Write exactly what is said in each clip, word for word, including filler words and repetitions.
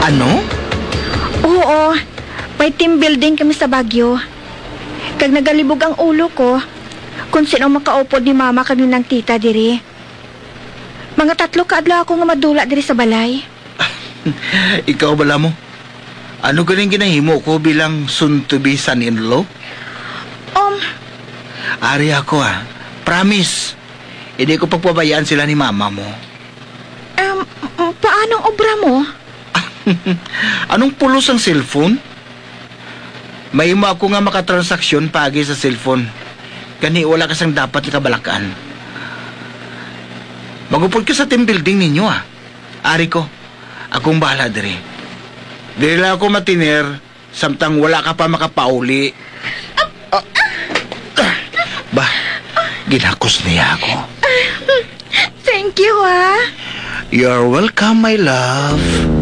Ano? Oo, may team building kami sa Baguio. Kag nagalibog ang ulo ko kung sino makaupod ni mama kami ng tita diri. Mga tatlo kaadlaw ako nga madula diri sa balay. Ikaw bala mo? Ano galing ginahimo ko bilang soon-to-be son-in-law? Um, Ari ako ah. Promise. Hindi ko pagpabayaan sila ni mama mo. um, paanong obra mo? Anong pulos ang cellphone? May mo ako nga makatransaksyon pagi sa cellphone. Kani wala kasang dapat ikabalakan. Magupod ka sa team building ninyo ah. Ari ko, akong bahala diri. Diri lang ako matiner, samtang wala ka pa makapauli. Ah, ah, bah, ginakos niya ako. Thank you, ah. You're welcome, my love.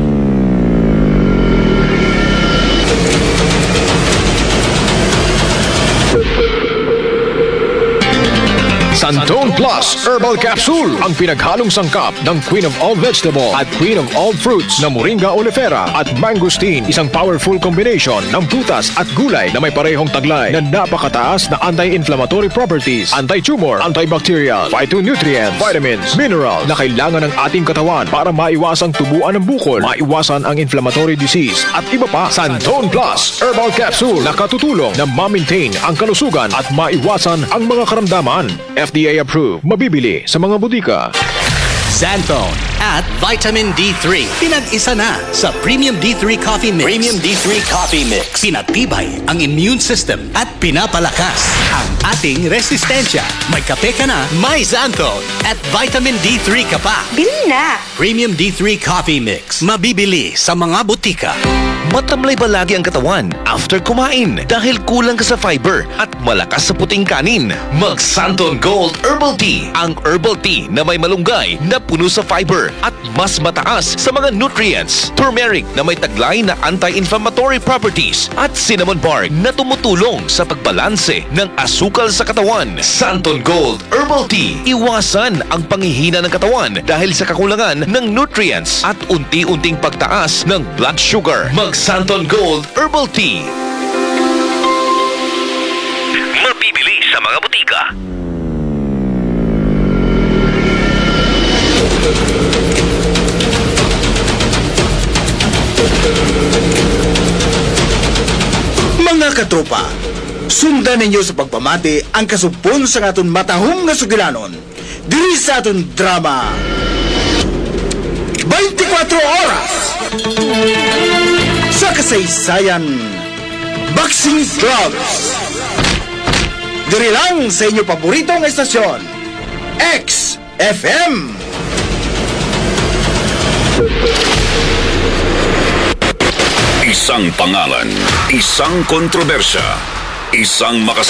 Santon Plus Herbal Capsule, ang pinaghalong sangkap ng Queen of All Vegetable at Queen of All Fruits na Moringa oleifera at mangosteen. Isang powerful combination ng prutas at gulay na may parehong taglay na napakataas na anti-inflammatory properties, anti-tumor, antibacterial, phytonutrients, vitamins, mineral na kailangan ng ating katawan para maiwasang tubuan ng bukol, maiwasan ang inflammatory disease at iba pa. Santon Plus Herbal Capsule na katutulong na ma-maintain ang kalusugan at maiwasan ang mga karamdaman. F D A approved. Mabibili sa mga butika. Xanthone at Vitamin D three. Pinag-isa na sa Premium D three Coffee Mix. Premium D three Coffee Mix. Pinatibay ang immune system at pinapalakas ang ating resistensya. May kape ka na, may Xanthone at Vitamin D three ka pa. Bili na! Premium D three Coffee Mix. Mabibili sa mga butika. Matamlay ba lagi ang katawan after kumain dahil kulang ka sa fiber at malakas sa puting kanin? Mag Santon Gold Herbal Tea, ang herbal tea na may malunggay na puno sa fiber at mas mataas sa mga nutrients. Turmeric na may taglay na anti-inflammatory properties at cinnamon bark na tumutulong sa pagbalanse ng asukal sa katawan. Santon Gold Herbal Tea, iwasan ang panghihina ng katawan dahil sa kakulangan ng nutrients at unti-unting pagtaas ng blood sugar. Mag Santon Gold Herbal Tea. Mabibili sa mga butika. Mga katropa, sundan ninyo sa pagpamati ang kasupon sa aton matahong nga sugilanon. Diri sa aton drama twenty-four Oras sa kasaysayan Boxing Clubs. Diri lang sa inyo paboritong estasyon X F M. Isang pangalan, isang kontrobersya, isang makas